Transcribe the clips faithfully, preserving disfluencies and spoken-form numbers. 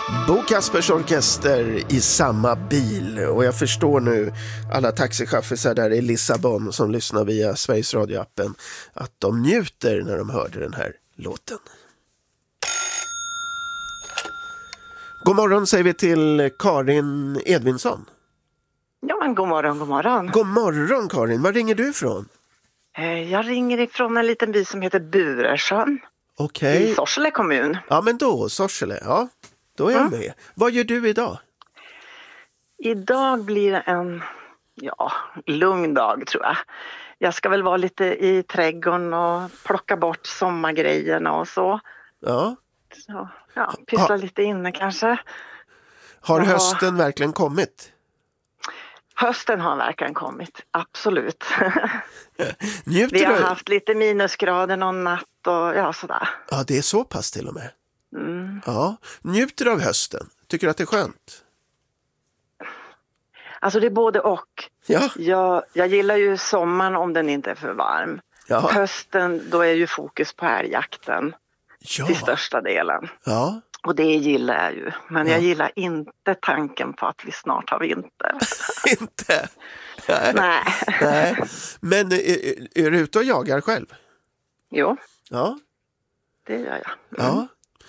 Bo Kaspers orkester i samma bil. Och jag förstår nu alla taxichaffisar där i Lissabon som lyssnar via Sveriges Radio-appen att de njuter när de hörde den här låten. God morgon säger vi till Karin Edvinsson. Ja, men god morgon, god morgon. God morgon Karin, var ringer du ifrån? Jag ringer ifrån en liten by som heter Buresjön. Okej. I Sorsele kommun. Ja, men då, Sorsele, ja. Då är jag Mm. med. Vad gör du idag? Idag blir det en, ja, lugn dag tror jag. Jag ska väl vara lite i trädgården och plocka bort sommargrejerna och så. Ja. så ja, pyssla Ha. lite inne kanske. Har Ja. hösten verkligen kommit? Hösten har verkligen kommit, absolut. Njuter Vi har du? haft lite minusgrader någon natt och ja, sådär. Ja, det är så pass till och med. Mm. Ja. Njuter du av hösten? Tycker du att det är skönt? Alltså det är både och. Ja. Jag, jag gillar ju sommaren om den inte är för varm. Ja. Hösten, då är ju fokus på älgjakten Ja. till största delen. Ja. Och det gillar jag ju. Men Ja. jag gillar inte tanken på att vi snart har vinter. Inte? Nej. Nej. Nej. Men är, är du ute och jagar själv? Jo, Ja. det gör jag. Ja.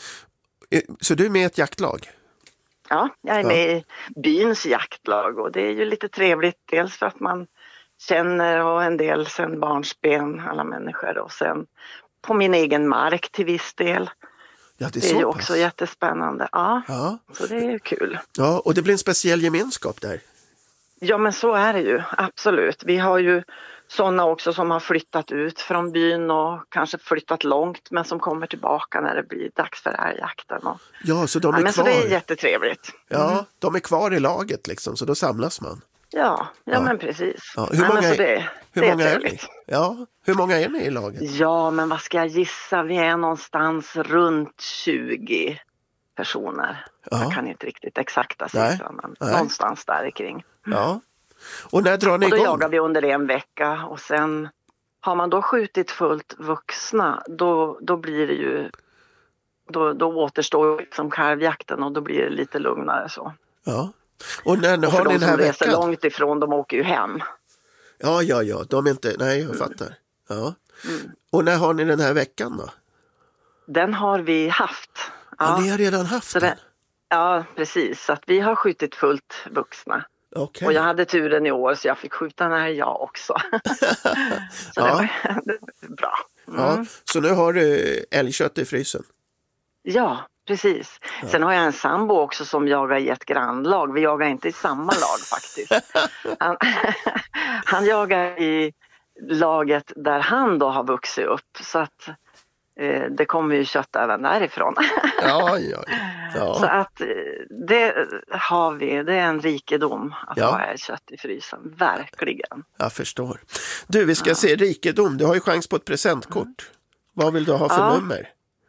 Så du är med i ett jaktlag? Ja, jag är Ja. med i byns jaktlag och det är ju lite trevligt. Dels för att man känner och en del sen barnsben, alla människor. Och sen på min egen mark till viss del. Ja, det är, Det är så ju pass. också jättespännande. Ja, Ja. så det är ju kul. Ja, och det blir en speciell gemenskap där. Ja, men så är det ju. Absolut. Vi har ju sådana också som har flyttat ut från byn och kanske flyttat långt men som kommer tillbaka när det blir dags för älgjakten. Och... Ja, så de Ja, är men så kvar. det är jättetrevligt. Ja, Mm. de är kvar i laget liksom, så då samlas man. Ja, ja, Ja. men precis. Ja, hur Nej, många men så är- det, Hur det många är är ni? trevligt. Ja, hur många är ni i laget? Ja, men vad ska jag gissa? Vi är någonstans runt tjugo personer. Ja. Jag kan inte riktigt exakta Nej. siffran, men Nej. någonstans där kring. Ja. Och när drar ni Och då igång? jagar vi under en vecka och sen har man då skjutit fullt vuxna, då, då blir det ju, då, då återstår liksom kalvjakten och då blir det lite lugnare så. Ja. Och när Och för har ni de den här som reser veckan? långt ifrån, de åker ju hem. Ja, ja, ja. De är inte... Nej, jag fattar. Ja. Mm. Och när har ni den här veckan då? Den har vi haft. Ja, ni har redan haft så den? det, ja, precis. Så att vi har skjutit fullt vuxna. Okej. Och jag hade turen i år så jag fick skjuta när jag också. så Ja. det var det var bra. Mm. Ja, så nu har du älgkött i frysen? Ja, precis. Ja. Sen har jag en sambo också som jagar i ett grannlag. Vi jagar inte i samma lag faktiskt. Han, han jagar i laget där han då har vuxit upp. Så att eh, det kommer ju kött även därifrån. Ja, ja, ja. Så ja. att eh, det har vi. Det är en rikedom att Ja. ha älgkött i frysen. Verkligen. Jag förstår. Du, vi ska Ja. se rikedom. Du har ju chans på ett presentkort. Vad vill du ha för Ja. nummer?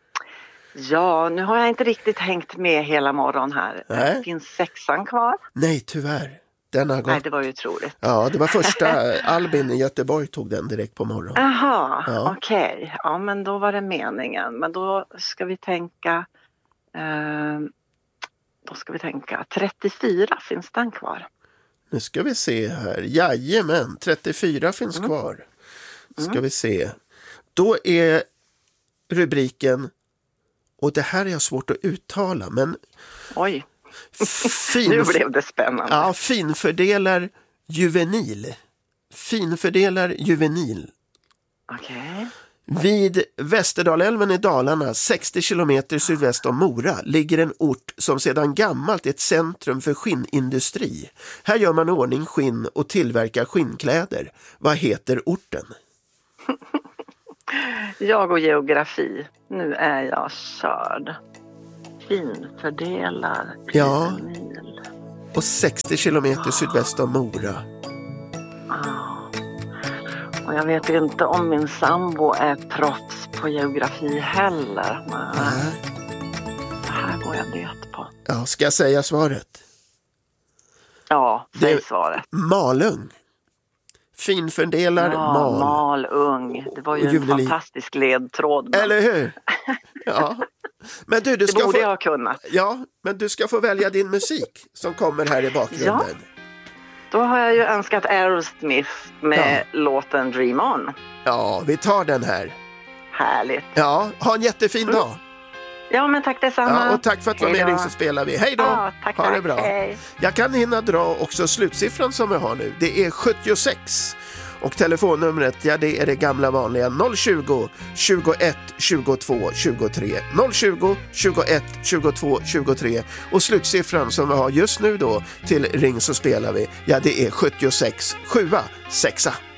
Ja, nu har jag inte riktigt hängt med hela morgon här. Nej. Det finns sexan kvar. Nej, tyvärr. Den har gått. Nej, det var ju otroligt. Ja, det var första Albin i Göteborg tog den direkt på morgonen. Jaha, Ja. okej. Ja, men då var det meningen. Men då ska vi tänka... Eh, då ska vi tänka... trettiofyra, finns den kvar? Nu ska vi se här. Jajamän, trettiofyra finns Mm. kvar. Ska Mm. vi se. Då är rubriken, och det här är jag svårt att uttala, men Oj, fin, nu blev det spännande. ja, finfördelar juvenil. Finfördelar juvenil. Okej. Vid Västerdalälven i Dalarna, sextio kilometer sydväst om Mora, ligger en ort som sedan gammalt är ett centrum för skinnindustri. Här gör man i ordning skinn och tillverkar skinnkläder. Vad heter orten? Jag och geografi. Nu är jag körd. Finfördelar. Ja. juvenil. Och sextio kilometer sydväst om Mora. Ah. Och jag vet inte om min sambo är proffs på geografi heller. Men Nej. det här går jag bet på. Ja, ska jag säga svaret? Ja, säg Det- svaret. Malung. Finfördelar Ja, mal. Malung. Det var ju Och en juvenil. fantastisk ledtråd. Men... Eller hur? Ja. Men du, du Det ska borde få... jag ha kunnat. Ja, men du ska få välja din musik som kommer här i bakgrunden. Då har jag ju önskat Aerosmith med Ja. låten Dream On. Ja, vi tar den här. Härligt. Ja, ha en jättefin dag. Ja, men tack detsamma. Ja, och tack för att du var med, Ring så spelar vi. Hej då! Ja, tack, ha tack. det bra. Hej. Jag kan hinna dra också slutsiffran som vi har nu. Det är sjuttiosex. Och telefonnumret, ja det är det gamla vanliga noll tjugo, tjugoett, tjugotvå, tjugotre. noll tjugo, tjugoett, tjugotvå, tjugotre. Och slutsiffran som vi har just nu då till Ring så spelar vi, ja det är sjuttiosex, sjua, sexa.